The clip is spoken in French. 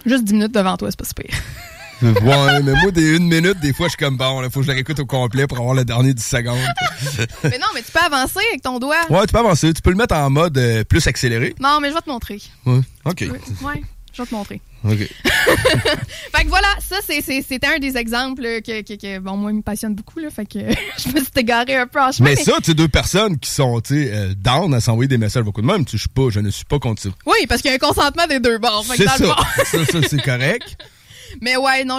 Juste 10 minutes devant toi, c'est pas si pire. Ouais, mais moi, des 1 minute, des fois, je suis comme bon, il faut que je la réécoute au complet pour avoir le dernier 10 secondes. Mais non, mais tu peux avancer avec ton doigt. Ouais, tu peux avancer. Tu peux le mettre en mode plus accéléré. Non, mais je vais te montrer. Ouais, OK. Ouais, je vais te montrer. OK. Fait que voilà, ça, c'était un des exemples que bon, moi, il me passionne beaucoup, là. Fait que je me suis égarée un peu en chemin. Mais ça, tu sais, 2 personnes qui sont, down à s'envoyer des messages beaucoup de même, je ne suis pas contre ça. Oui, parce qu'il y a un consentement des 2 bords. C'est ça. Ça, c'est correct. Mais ouais, non,